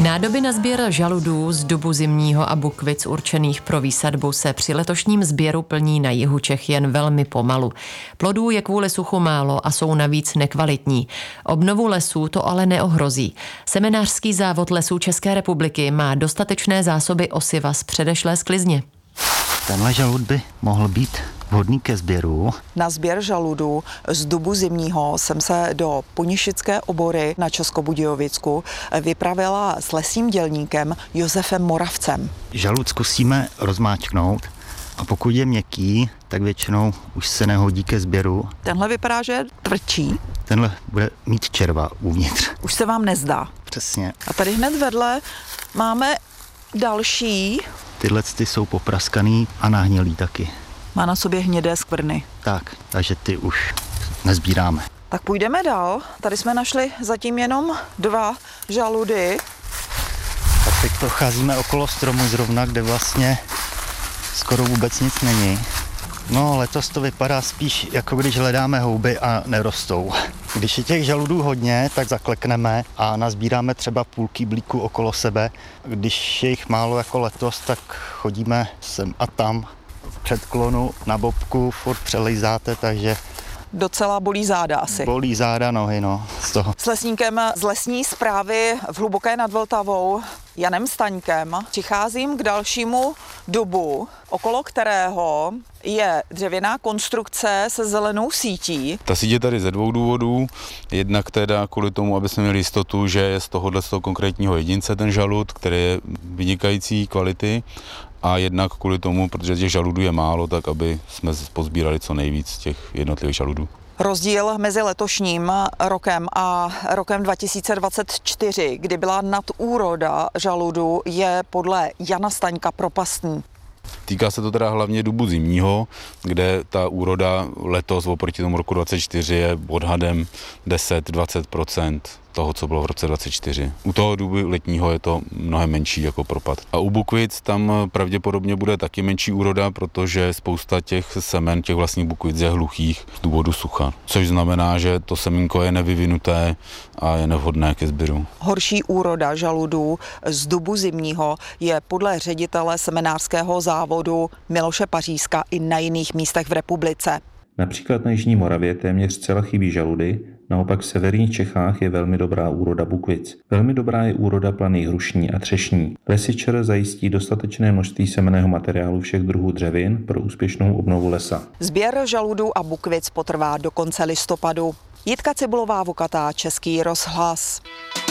Nádoby na sběr žaludů z dubu zimního a bukvic určených pro výsadbu se při letošním sběru plní na jihu Čech jen velmi pomalu. Plodů je kvůli suchu málo a jsou navíc nekvalitní. Obnovu lesů to ale neohrozí. Seminářský závod Lesů České republiky má dostatečné zásoby osiva z předešlé sklizně. Tenhle žalud by mohl být vhodný ke sběru. Na sběr žaludů z dubu zimního jsem se do Ponišické obory na Českobudějovicku vypravila s lesním dělníkem Josefem Moravcem. Žalud zkusíme rozmáčknout a pokud je měkký, tak většinou už se nehodí ke sběru. Tenhle vypadá, že je tvrdší. Tenhle bude mít červa uvnitř. Už se vám nezdá. Přesně. A tady hned vedle máme další. Tyhle jsou popraskaný a nahnělý taky. Má na sobě hnědé skvrny. Tak, takže ty už nezbíráme. Tak půjdeme dál. Tady jsme našli zatím jenom 2 žaludy. Tak teď procházíme okolo stromu zrovna, kde vlastně skoro vůbec nic není. No, letos to vypadá spíš jako když hledáme houby a nerostou. Když je těch žaludů hodně, tak zaklekneme a nazbíráme třeba půl kýblíku okolo sebe. Když je jich málo jako letos, tak chodíme sem a tam v předklonu na bobku, furt přelejzáte, takže Docela bolí záda asi. bolí záda, nohy, no, z toho. S lesníkem z lesní správy v Hluboké nad Vltavou Janem Staňkem přicházím k dalšímu dubu, okolo kterého je dřevěná konstrukce se zelenou sítí. Ta síť je tady ze 2 důvodů. Jednak teda kvůli tomu, aby jsme měli jistotu, že je z tohohle konkrétního jedince ten žalud, který je vynikající kvality. A jednak kvůli tomu, protože těch žaludů je málo, tak aby jsme pozbírali co nejvíc těch jednotlivých žaludů. Rozdíl mezi letošním rokem a rokem 2024, kdy byla nadúroda žaludu, je podle Jana Staňka propastný. Týká se to teda hlavně dubu zimního, kde ta úroda letos oproti tomu roku 2024 je odhadem 10-20% toho, co bylo v roce 2024. U toho dubu letního je to mnohem menší jako propad. A u bukvic tam pravděpodobně bude taky menší úroda, protože spousta těch semen, těch vlastních bukvic je hluchých z důvodu sucha. Což znamená, že to semínko je nevyvinuté a je nevhodné ke sběru. Horší úroda žaludů z dubu zimního je podle ředitele seminářského závodu Miloše Pařízka i na jiných místech v republice. Například na Jižní Moravě téměř zcela chybí žaludy, naopak v severních Čechách je velmi dobrá úroda bukvic. Velmi dobrá je úroda planých hrušní a třešní. Lesy ČR zajistí dostatečné množství semenného materiálu všech druhů dřevin pro úspěšnou obnovu lesa. Sběr žaludů a bukvic potrvá do konce listopadu. Jitka Cibulová-Vukatá, Český rozhlas.